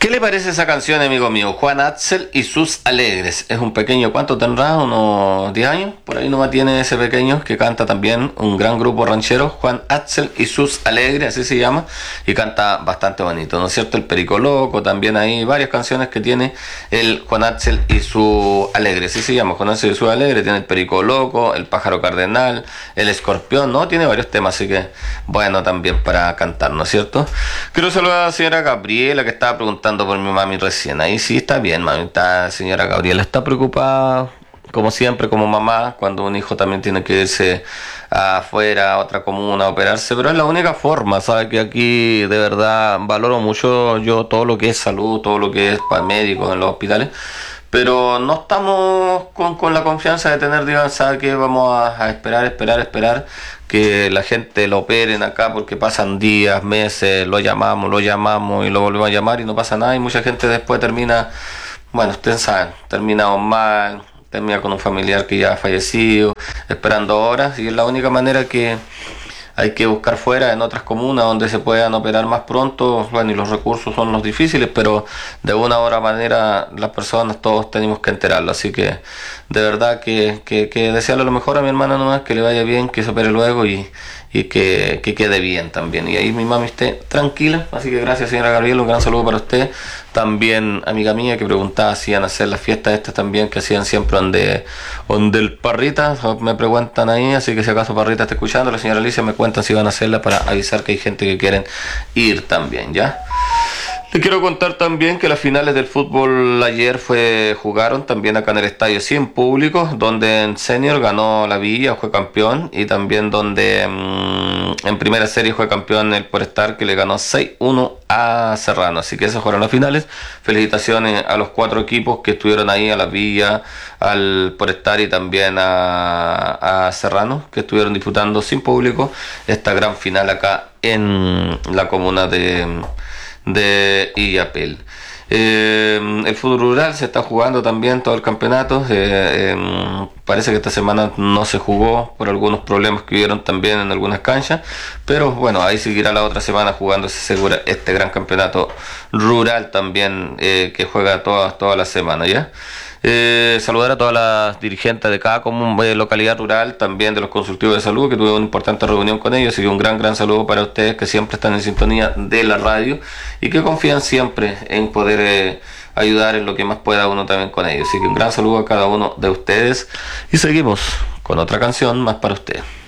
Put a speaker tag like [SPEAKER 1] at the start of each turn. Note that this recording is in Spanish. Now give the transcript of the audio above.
[SPEAKER 1] ¿Qué le parece esa canción, amigo mío? Juan Axel y sus Alegres. Es un pequeño, ¿cuánto tendrá? Unos 10 años. Por ahí nomás tiene ese pequeño que canta también un gran grupo ranchero, Juan Axel y sus Alegres, así se llama. Y canta bastante bonito, ¿no es cierto? El Perico Loco, también hay varias canciones que tiene el Juan Axel y su Alegres, así se llama, Juan Axel y sus Alegres. Tiene el Perico Loco, el Pájaro Cardenal, el Escorpión, ¿no? Tiene varios temas, así que bueno también para cantar, ¿no es cierto? Quiero saludar a la señora Gabriela que estaba preguntando por mi mami recién. Ahí sí está bien, mami. Está, señora Gabriela está preocupada, como siempre, como mamá, cuando un hijo también tiene que irse afuera, a otra comuna, a operarse. Pero es la única forma, ¿sabe? Que aquí de verdad valoro mucho yo todo lo que es salud, todo lo que es para médicos en los hospitales. Pero no estamos con la confianza de tener, digan, ¿sabe qué? Vamos a esperar que la gente lo operen acá porque pasan días, meses, lo llamamos y lo volvemos a llamar y no pasa nada y mucha gente después termina, bueno, ustedes saben, termina mal, termina con un familiar que ya ha fallecido, esperando horas y es la única manera que hay que buscar fuera en otras comunas donde se puedan operar más pronto. Bueno, y los recursos son los difíciles, pero de una u otra manera las personas todos tenemos que enterarlo, así que de verdad que desearle lo mejor a mi hermana nomás, que le vaya bien, que se opere luego y que quede bien también. Y ahí mi mami esté tranquila, así que gracias señora Gabriela, un gran saludo para usted. También amiga mía que preguntaba si iban a hacer las fiestas estas también que hacían siempre donde el Parrita, me preguntan ahí, así que si acaso Parrita está escuchando, la señora Alicia me cuentan si van a hacerla para avisar que hay gente que quieren ir también, ¿ya? Les quiero contar también que las finales del fútbol ayer jugaron también acá en el estadio sin público, donde en senior ganó la Villa, fue campeón, y también donde en primera serie fue campeón el Forestar, que le ganó 6-1 a Serrano. Así que esas fueron las finales. Felicitaciones a los 4 equipos que estuvieron ahí, a la Villa, al Forestar y también a Serrano, que estuvieron disputando sin público esta gran final acá en la comuna de Illapel. El fútbol rural se está jugando también todo el campeonato. Parece que esta semana no se jugó por algunos problemas que hubieron también en algunas canchas, pero bueno, ahí seguirá la otra semana jugándose segura este gran campeonato rural también, que juega toda la semana, ¿ya? Saludar a todas las dirigentes de cada localidad rural, también de los consultivos de salud, que tuve una importante reunión con ellos, así que un gran saludo para ustedes que siempre están en sintonía de la radio y que confían siempre en poder ayudar en lo que más pueda uno también con ellos. Así que un gran saludo a cada uno de ustedes y seguimos con otra canción más para ustedes.